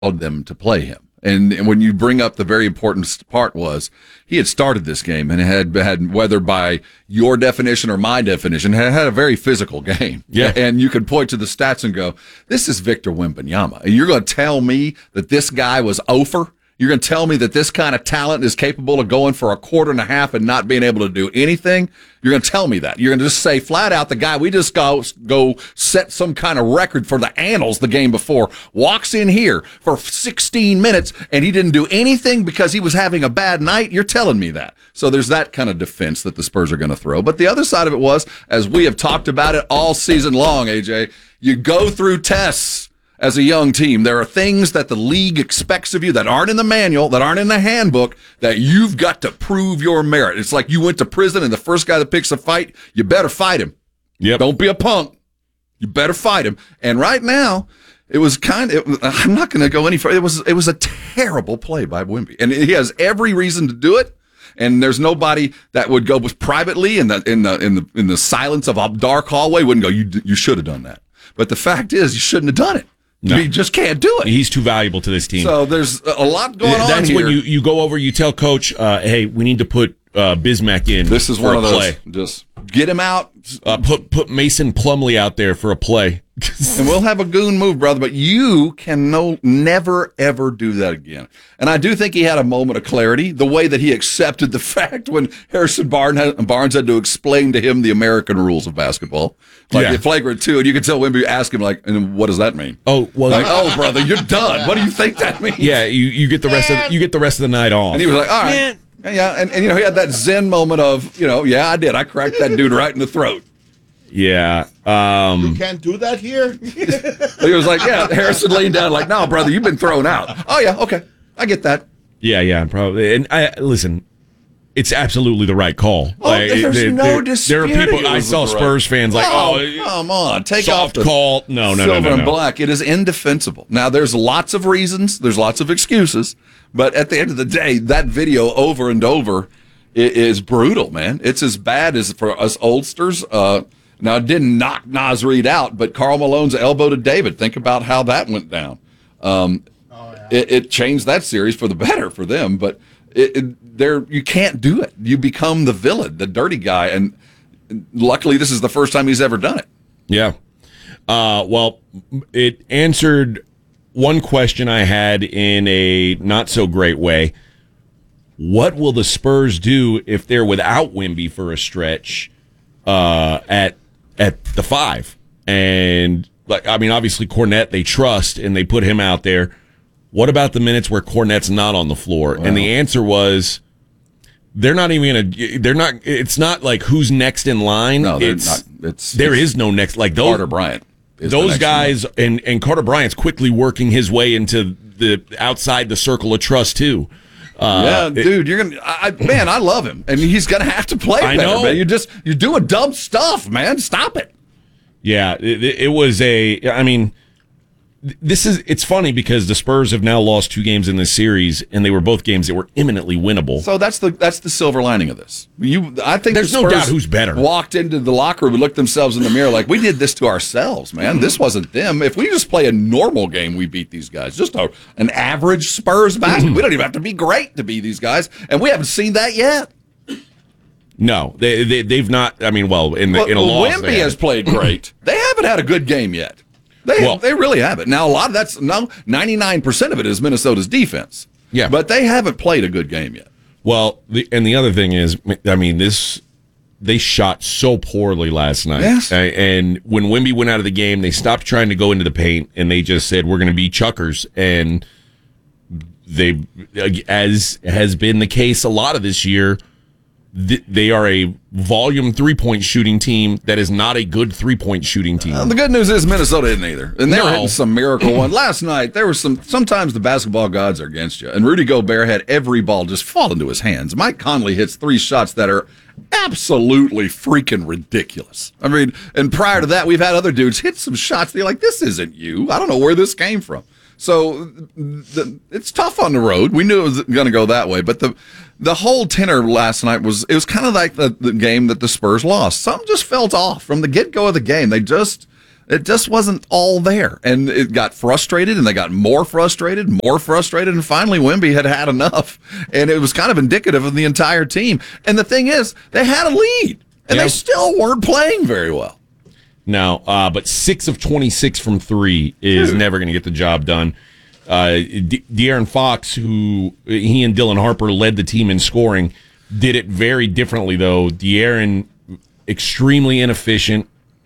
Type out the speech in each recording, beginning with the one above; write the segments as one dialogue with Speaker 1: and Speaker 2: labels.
Speaker 1: allowed them to play him. And when you bring up the very important part was he had started this game and had whether by your definition or my definition, had a very physical game.
Speaker 2: Yeah.
Speaker 1: And you could point to the stats and go, this is Victor Wembanyama. And you're going to tell me that this guy was over? You're going to tell me that this kind of talent is capable of going for a quarter and a half and not being able to do anything? You're going to tell me that. You're going to just say flat out, the guy we just go set some kind of record for the annals the game before, walks in here for 16 minutes and he didn't do anything because he was having a bad night. You're telling me that. So there's that kind of defense that the Spurs are going to throw. But the other side of it was, as we have talked about it all season long, AJ, you go through tests. As a young team, there are things that the league expects of you that aren't in the manual, that aren't in the handbook, that you've got to prove your merit. It's like you went to prison and the first guy that picks a fight, you better fight him.
Speaker 2: Yep.
Speaker 1: Don't be a punk. You better fight him. And right now, it was I'm not going to go any further. It was a terrible play by Wemby. And he has every reason to do it. And there's nobody that would go privately in the silence of a dark hallway wouldn't go, you should have done that. But the fact is, you shouldn't have done it. No. He just can't do it.
Speaker 2: He's too valuable to this team.
Speaker 1: So there's a lot going on here.
Speaker 2: That's when you go over, you tell coach, hey, we need to put Bismack in.
Speaker 1: This is
Speaker 2: for
Speaker 1: one
Speaker 2: a
Speaker 1: of those.
Speaker 2: play.
Speaker 1: Just get him out.
Speaker 2: Put Mason Plumlee out there for a play.
Speaker 1: And we'll have a goon move, brother, but you can never, ever do that again. And I do think he had a moment of clarity, the way that he accepted the fact when Harrison Barnes had to explain to him the American rules of basketball. Like the flagrant 2, and you could tell Wemby asked him, like, and what does that mean?
Speaker 2: Oh, well,
Speaker 1: like, oh, brother, you're done. What do you think that means?
Speaker 2: Yeah, you get the rest of the night off.
Speaker 1: And he was like, all right. Man. Yeah, and he had that Zen moment of, yeah, I did. I cracked that dude right in the throat.
Speaker 2: Yeah.
Speaker 3: You can't do that here?
Speaker 1: He was like, yeah, Harrison leaned down like, no, brother, you've been thrown out. Oh, yeah, okay. I get that.
Speaker 2: Yeah, probably. And listen, it's absolutely the right call.
Speaker 1: Oh, there's no dispute.
Speaker 2: There are people, I saw Spurs fans like,
Speaker 1: come on, take
Speaker 2: soft
Speaker 1: off the
Speaker 2: call. No.
Speaker 1: Silver and black. It is indefensible. Now, there's lots of reasons. There's lots of excuses. But at the end of the day, that video over and over is brutal, man. It's as bad as for us oldsters. Now, it didn't knock Naz Reid out, but Karl Malone's elbow to David. Think about how that went down. It changed that series for the better for them, but you can't do it. You become the villain, the dirty guy, and luckily this is the first time he's ever done it.
Speaker 2: Yeah. Well, it answered one question I had in a not-so-great way. What will the Spurs do if they're without Wemby for a stretch at the 5? And, obviously Kornet they trust, and they put him out there. What about the minutes where Kornet's not on the floor? Wow. And the answer was they're not even going to – it's not like who's next in line.
Speaker 1: No,
Speaker 2: there is no next – like those,
Speaker 1: Carter Bryant.
Speaker 2: Those guys – and Carter Bryant's quickly working his way into the outside the circle of trust too.
Speaker 1: Dude, you're gonna. I love him, and he's gonna have to play better.
Speaker 2: Know.
Speaker 1: Man. You're doing dumb stuff, man. Stop it.
Speaker 2: Yeah, it was it's funny because the Spurs have now lost 2 games in this series, and they were both games that were imminently winnable.
Speaker 1: So that's the silver lining of this. I think
Speaker 2: there's no doubt who's better.
Speaker 1: Walked into the locker room and looked themselves in the mirror like, we did this to ourselves, man. This wasn't them. If we just play a normal game, we beat these guys. Just an average Spurs basketball. We don't even have to be great to beat these guys, and we haven't seen that yet.
Speaker 2: No, they've not. In a loss,
Speaker 1: Wemby has played great. They haven't had a good game yet. They really haven't. Now, a lot of 99% of it is Minnesota's defense.
Speaker 2: Yeah.
Speaker 1: But they haven't played a good game yet.
Speaker 2: Well, the other thing is, they shot so poorly last night.
Speaker 1: Yes.
Speaker 2: And when Wemby went out of the game, they stopped trying to go into the paint, and they just said, we're going to be chuckers. And they, as has been the case a lot of this year, they are a volume 3-point shooting team that is not a good 3-point shooting team.
Speaker 1: The good news is Minnesota isn't either. And they were hitting some miracle one. Last night, there was sometimes the basketball gods are against you. And Rudy Gobert had every ball just fall into his hands. Mike Conley hits 3 shots that are absolutely freaking ridiculous. And prior to that, we've had other dudes hit some shots. They're like, this isn't you. I don't know where this came from. So it's tough on the road. We knew it was going to go that way. But the whole tenor last night was kind of like the game that the Spurs lost. Something just felt off from the get-go of the game. It just wasn't all there. And it got frustrated, and they got more frustrated, and finally Wemby had had enough. And it was kind of indicative of the entire team. And the thing is, they had a lead, and they still weren't playing very well.
Speaker 2: No, but 6 of 26 from 3 is never going to get the job done. De'Aaron Fox, who he and Dylan Harper led the team in scoring, did it very differently, though. De'Aaron, extremely inefficient,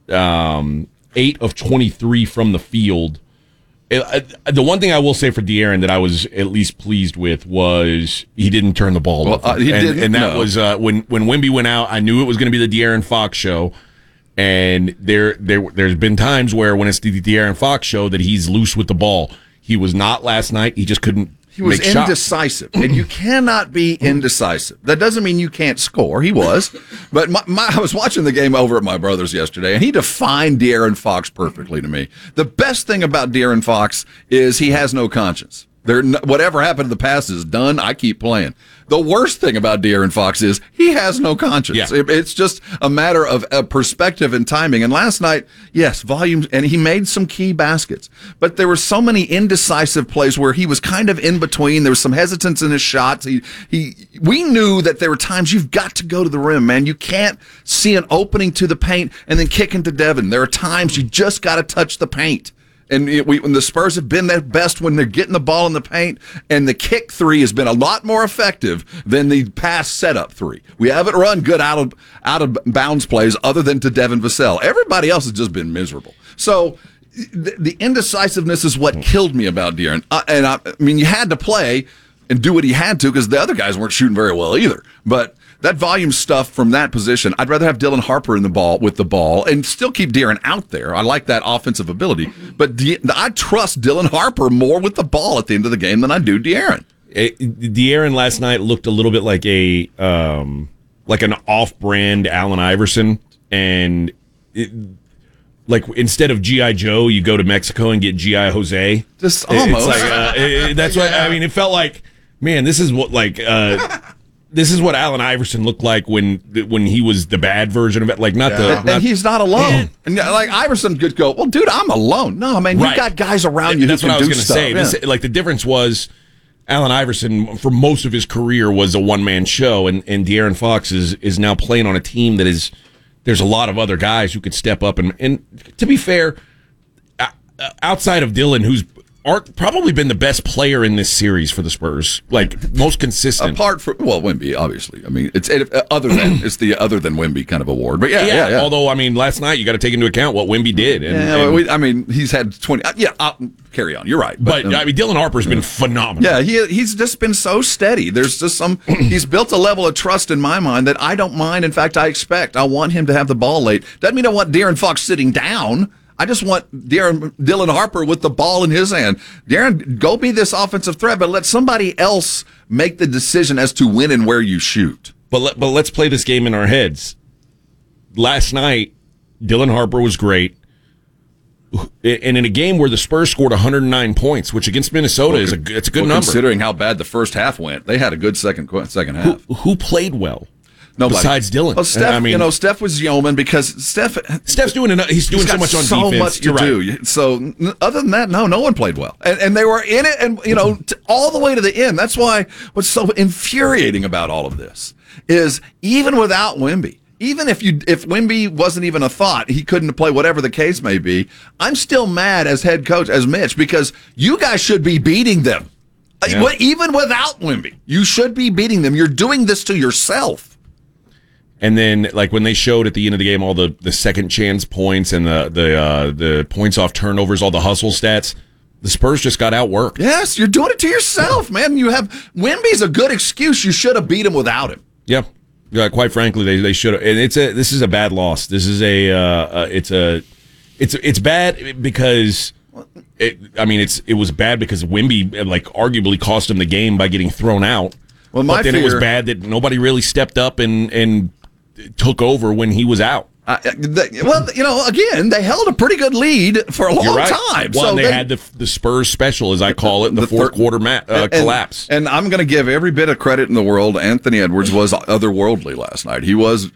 Speaker 2: 8 of 23 from the field. The one thing I will say for De'Aaron that I was at least pleased with was he didn't turn the ball over.
Speaker 1: He didn't.
Speaker 2: And that was when Wemby went out, I knew it was going to be the De'Aaron Fox show. And there's been times where when it's the De'Aaron Fox show that he's loose with the ball. He was not last night. He just couldn't.
Speaker 1: He was indecisive, and you cannot be indecisive. That doesn't mean you can't score. He was. But I was watching the game over at my brother's yesterday, and he defined De'Aaron Fox perfectly to me. The best thing about De'Aaron Fox is he has no conscience. Whatever happened in the past is done. I keep playing. The worst thing about De'Aaron Fox is he has no conscience.
Speaker 2: Yeah.
Speaker 1: It's just a matter of perspective and timing. And last night, yes, volume, and he made some key baskets. But there were so many indecisive plays where he was kind of in between. There was some hesitance in his shots. We knew that there were times you've got to go to the rim, man. You can't see an opening to the paint and then kick into Devin. There are times you just got to touch the paint. And when the Spurs have been their best when they're getting the ball in the paint, and the kick three has been a lot more effective than the pass setup three. We haven't run good out of bounds plays other than to Devin Vassell. Everybody else has just been miserable. So the indecisiveness is what killed me about De'Aaron. And I mean, you had to play and do what he had to because the other guys weren't shooting very well either. But that volume stuff from that position, I'd rather have Dylan Harper with the ball and still keep De'Aaron out there. I like that offensive ability. But I trust Dylan Harper more with the ball at the end of the game than I do De'Aaron.
Speaker 2: De'Aaron last night looked a little bit like like an off-brand Allen Iverson. And like instead of G.I. Joe, you go to Mexico and get G.I. Jose.
Speaker 1: Just almost.
Speaker 2: It's like, that's why, I mean, it felt like, man, this is what this is what Allen Iverson looked like when he was the bad version of it. Like
Speaker 1: and he's not alone. And like Iverson could go, well, dude, I'm alone. No, man, you've got guys around you who can do stuff.
Speaker 2: That's what I was going to say. Like the difference was Allen Iverson for most of his career was a one-man show, and De'Aaron Fox is now playing on a team that is. There's a lot of other guys who could step up, and to be fair, outside of Dylan, who's probably been the best player in this series for the Spurs, like most consistent.
Speaker 1: Apart from Wemby, obviously. I mean, it's the other than Wemby kind of award. But yeah.
Speaker 2: Although I mean, last night you got to take into account what Wemby did.
Speaker 1: I mean, he's had 20. Carry on. You're right.
Speaker 2: But I mean, Dylan Harper's been phenomenal.
Speaker 1: Yeah, he's just been so steady. There's just he's built a level of trust in my mind that I don't mind. In fact, I expect. I want him to have the ball late. Doesn't mean I want De'Aaron Fox sitting down. I just want Dylan Harper with the ball in his hand. De'Aaron, go be this offensive threat, but let somebody else make the decision as to when and where you shoot.
Speaker 2: But let's play this game in our heads. Last night, Dylan Harper was great. And in a game where the Spurs scored 109 points, which against Minnesota it's a good number.
Speaker 1: Considering how bad the first half went, they had a good second half.
Speaker 2: Who played well?
Speaker 1: Nobody.
Speaker 2: Besides Dylan.
Speaker 1: Well, Steph, Steph was yeoman because Steph's
Speaker 2: doing enough. He's doing so much on defense.
Speaker 1: So much to do. Right. So other than that, no one played well, and they were in it, and all the way to the end. That's why what's so infuriating about all of this is even without Wemby, even if Wemby wasn't even a thought, he couldn't play. Whatever the case may be, I'm still mad as head coach as Mitch because you guys should be beating them, even without Wemby. You should be beating them. You're doing this to yourself.
Speaker 2: And then, like when they showed at the end of the game all the second chance points and the points off turnovers, all the hustle stats, the Spurs just got outworked.
Speaker 1: Yes, you're doing it to yourself, man. You have Wemby's a good excuse. You should have beat him without him.
Speaker 2: Yeah, quite frankly, they should have. And this is a bad loss. This is it's bad because. It was bad because Wemby like arguably cost him the game by getting thrown out.
Speaker 1: Well,
Speaker 2: but then it was bad that nobody really stepped up and took over when he was out.
Speaker 1: Again, they held a pretty good lead for a long time.
Speaker 2: Well, so they had the Spurs special, as I call it, the fourth quarter collapse.
Speaker 1: And I'm going to give every bit of credit in the world. Anthony Edwards was otherworldly last night. He was,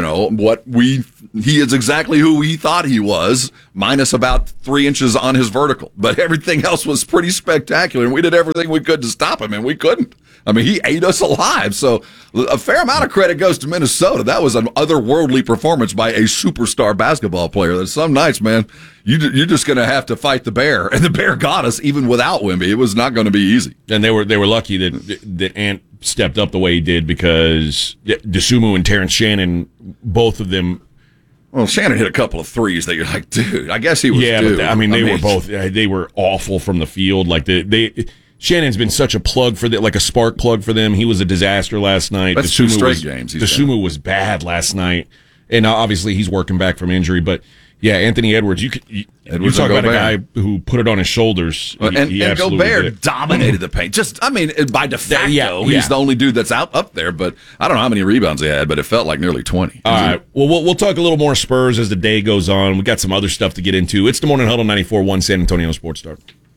Speaker 1: he is exactly who we thought he was, minus about 3 inches on his vertical. But everything else was pretty spectacular, and we did everything we could to stop him, and we couldn't. I mean, he ate us alive. So a fair amount of credit goes to Minnesota. That was an otherworldly performance by a superstar basketball player. Some nights, man, you're just going to have to fight the bear. And the bear got us even without Wemby. It was not going to be easy.
Speaker 2: And they were lucky that Ant stepped up the way he did, because DeSumo and Terrence Shannon, both of them.
Speaker 1: Well, Shannon hit a couple of threes that you're like, dude, I guess he was due.
Speaker 2: But they were awful from the field. Like Shannon's been such a plug for like a spark plug for them. He was a disaster last night.
Speaker 1: That's 2 straight games.
Speaker 2: DeSumo was bad last night, and obviously he's working back from injury. But yeah, Anthony Edwards, you talk about a guy who put it on his shoulders.
Speaker 1: And Gobert dominated the paint. By de facto, he's the only dude that's up there. But I don't know how many rebounds he had, but it felt like nearly 20.
Speaker 2: All right. Well, we'll talk a little more Spurs as the day goes on. We got some other stuff to get into. It's the Morning Huddle 94.1 San Antonio Sports Star.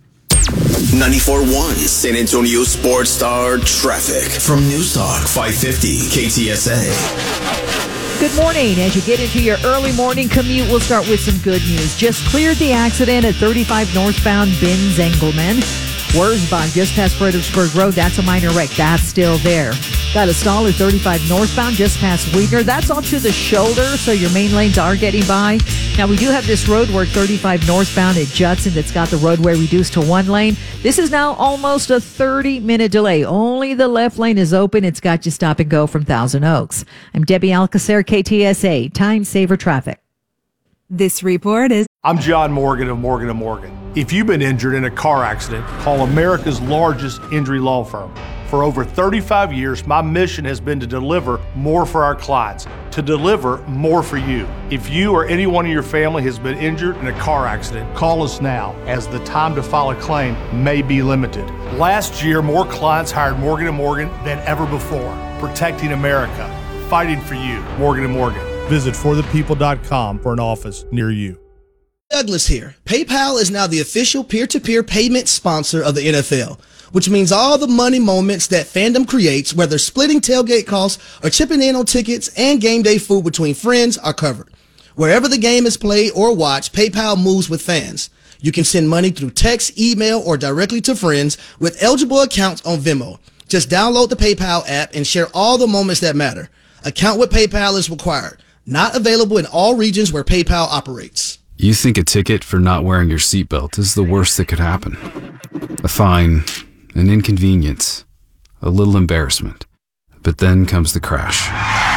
Speaker 4: 94.1 San Antonio Sports Star traffic from News Talk 550 KTSA.
Speaker 5: Good morning. As you get into your early morning commute, we'll start with some good news. Just cleared the accident at 35 northbound Benz-Engelman. Wurzbach just past Fredericksburg Road. That's a minor wreck. That's still there. Got a stall at 35 northbound just past Weidner. That's onto the shoulder, so your main lanes are getting by. Now, we do have this road work 35 northbound at Judson that's got the roadway reduced to 1 lane. This is now almost a 30-minute delay. Only the left lane is open. It's got you stop and go from Thousand Oaks. I'm Debbie Alcacer, KTSA, Time Saver Traffic.
Speaker 6: This report is...
Speaker 7: I'm John Morgan of Morgan & Morgan. If you've been injured in a car accident, call America's largest injury law firm. For over 35 years, my mission has been to deliver more for our clients, to deliver more for you. If you or anyone in your family has been injured in a car accident, call us now, as the time to file a claim may be limited. Last year, more clients hired Morgan & Morgan than ever before, protecting America, fighting for you. Morgan & Morgan. Visit forthepeople.com for an office near you.
Speaker 8: Douglas here. PayPal is now the official peer-to-peer payment sponsor of the NFL, which means all the money moments that fandom creates, whether splitting tailgate costs or chipping in on tickets and game day food between friends, are covered. Wherever the game is played or watched, PayPal moves with fans. You can send money through text, email, or directly to friends with eligible accounts on Venmo. Just download the PayPal app and share all the moments that matter. Account with PayPal is required. Not available in all regions where PayPal operates.
Speaker 9: You think a ticket for not wearing your seatbelt is the worst that could happen. A fine, an inconvenience, a little embarrassment. But then comes the crash.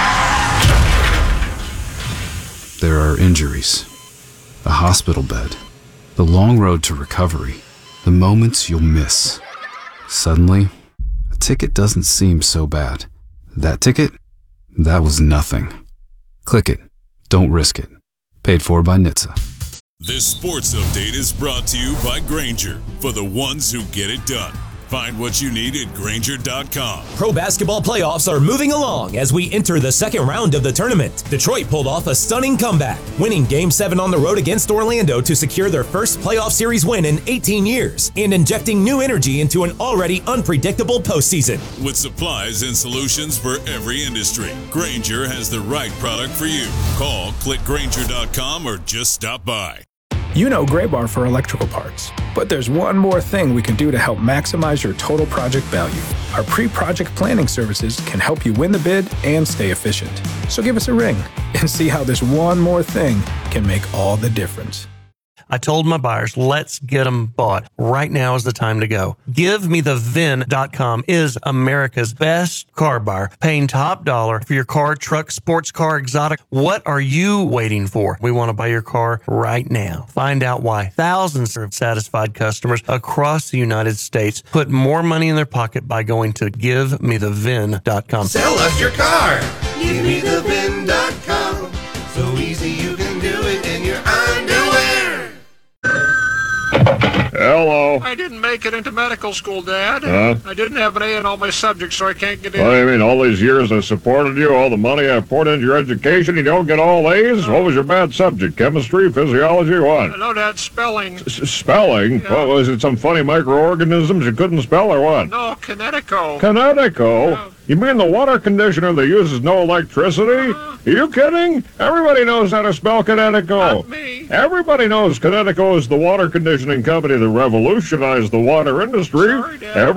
Speaker 9: There are injuries, a hospital bed, the long road to recovery, the moments you'll miss. Suddenly, a ticket doesn't seem so bad. That ticket? That was nothing. Click it. Don't risk it. Paid for by NHTSA.
Speaker 10: This sports update is brought to you by Grainger, for the ones who get it done. Find what you need at Grainger.com.
Speaker 11: Pro basketball playoffs are moving along as we enter the second round of the tournament. Detroit pulled off a stunning comeback, winning Game 7 on the road against Orlando to secure their first playoff series win in 18 years and injecting new energy into an already unpredictable postseason.
Speaker 10: With supplies and solutions for every industry, Grainger has the right product for you. Call, click Grainger.com, or just stop by.
Speaker 12: You know Graybar for electrical parts, but there's one more thing we can do to help maximize your total project value. Our pre-project planning services can help you win the bid and stay efficient. So give us a ring and see how this one more thing can make all the difference.
Speaker 13: I told my buyers, let's get them bought. Right now is the time to go. GiveMeTheVin.com is America's best car buyer, paying top dollar for your car, truck, sports car, exotic. What are you waiting for? We want to buy your car right now. Find out why thousands of satisfied customers across the United States put more money in their pocket by going to GiveMeTheVin.com.
Speaker 14: Sell us your car. GiveMeTheVin.com. So easy you can do it in your underwear.
Speaker 15: Hello.
Speaker 16: I didn't make it into medical school, Dad.
Speaker 15: Huh?
Speaker 16: I didn't have an A in all my subjects, so I can't get in.
Speaker 15: What do you mean, all these years I supported you, all the money I poured into your education, you don't get all A's? What was your bad subject? Chemistry, physiology, what?
Speaker 16: No, Dad, spelling.
Speaker 15: Spelling?
Speaker 16: Yeah.
Speaker 15: What, was it some funny microorganisms you couldn't spell or what?
Speaker 16: No, Kinetico.
Speaker 15: Kinetico?
Speaker 16: Yeah.
Speaker 15: You mean the water conditioner that uses no electricity? Are you kidding? Everybody knows how to spell Kinetico.
Speaker 16: Not me.
Speaker 15: Everybody knows Kinetico is the water conditioning company that revolutionized the water industry.
Speaker 16: Sorry, Dad.